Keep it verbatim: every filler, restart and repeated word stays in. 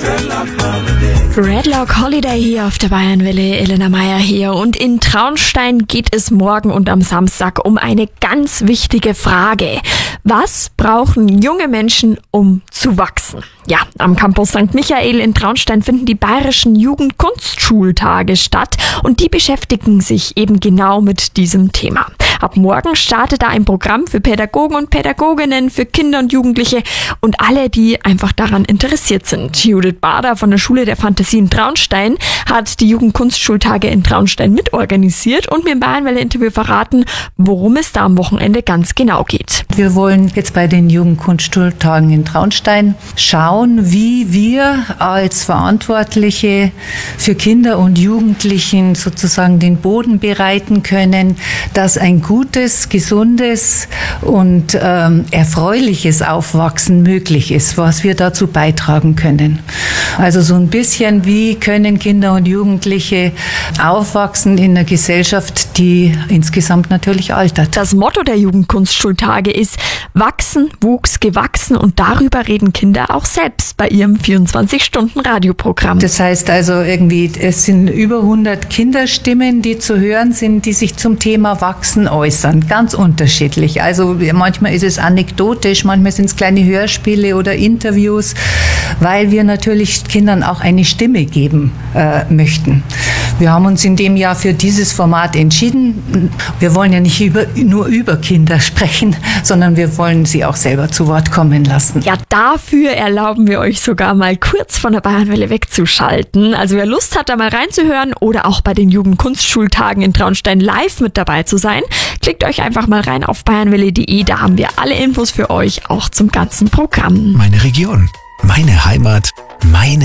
Redlock Holiday hier auf der Bayernwelle, Elena Meyer hier. Und in Traunstein geht es morgen und am Samstag um eine ganz wichtige Frage. Was brauchen junge Menschen, um zu wachsen? Ja, am Campus Sankt Michael in Traunstein finden die bayerischen Jugendkunstschultage statt und die beschäftigen sich eben genau mit diesem Thema. Ab morgen startet da ein Programm für Pädagogen und Pädagoginnen, für Kinder und Jugendliche und alle, die einfach daran interessiert sind. Judith Bader von der Schule der Fantasie in Traunstein hat die Jugendkunstschultage in Traunstein mitorganisiert und mir im Bayernwelle-Interview verraten, worum es da am Wochenende ganz genau geht. Wir wollen jetzt bei den Jugendkunstschultagen in Traunstein schauen, wie wir als Verantwortliche für Kinder und Jugendlichen sozusagen den Boden bereiten können, dass ein gutes, gesundes und ähm, erfreuliches Aufwachsen möglich ist, was wir dazu beitragen können. Also so ein bisschen, wie können Kinder und Jugendliche aufwachsen in einer Gesellschaft, die insgesamt natürlich altert. Das Motto der Jugendkunstschultage ist Wachsen, Wuchs, gewachsen und darüber reden Kinder auch selbst bei ihrem vierundzwanzig-Stunden-Radioprogramm. Das heißt also irgendwie, es sind über hundert Kinderstimmen, die zu hören sind, die sich zum Thema Wachsen äußern. Ganz unterschiedlich. Also manchmal ist es anekdotisch, manchmal sind es kleine Hörspiele oder Interviews, weil wir natürlich Kindern auch eine Stimme geben äh, möchten. Wir haben uns in dem Jahr für dieses Format entschieden. Wir wollen ja nicht über, nur über Kinder sprechen, sondern wir wollen sie auch selber zu Wort kommen lassen. Ja, dafür erlauben wir euch sogar mal kurz von der Bayernwelle wegzuschalten. Also wer Lust hat, da mal reinzuhören oder auch bei den Jugendkunstschultagen in Traunstein live mit dabei zu sein, klickt euch einfach mal rein auf bayernwelle punkt de. Da haben wir alle Infos für euch, auch zum ganzen Programm. Meine Region, meine Heimat, meine